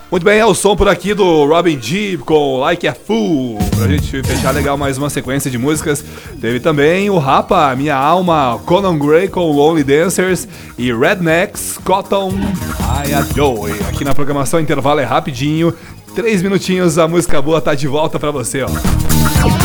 Muito bem, é o som por aqui do Robin Gibb com Like a Fool. Pra gente fechar legal mais uma sequência de músicas. Teve também o Rapa, Minha Alma, Conan Gray com Lonely Dancers e Rednecks, Cotton I Adore. Aqui na programação, intervalo é rapidinho. 3 minutinhos, a música boa tá de volta pra você, ó.